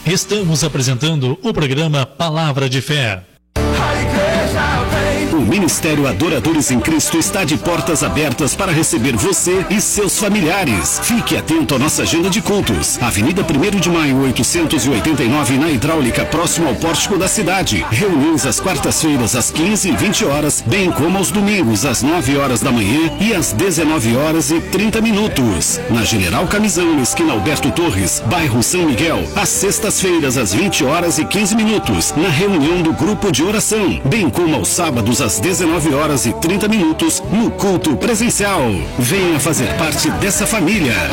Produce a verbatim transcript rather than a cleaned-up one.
Estamos apresentando o programa Palavra de Fé. O Ministério Adoradores em Cristo está de portas abertas para receber você e seus familiares. Fique atento à nossa agenda de cultos. Avenida primeiro de maio, oitocentos e oitenta e nove, na Hidráulica, próximo ao pórtico da cidade. Reuniões às quartas-feiras, às quinze e vinte horas, bem como aos domingos, às nove horas da manhã e às dezenove horas e trinta minutos. Na General Camisão, esquina Alberto Torres, bairro São Miguel. Às sextas-feiras, às vinte horas e quinze minutos, na reunião do grupo de oração. Bem como aos sábados, às dezenove horas e trinta minutos, no culto presencial. Venha fazer parte dessa família.